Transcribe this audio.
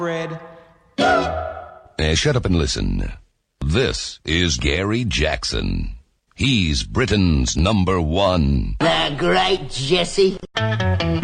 Red. Shut up and listen. This is Gary Jackson. He's Britain's #1. The great Jesse.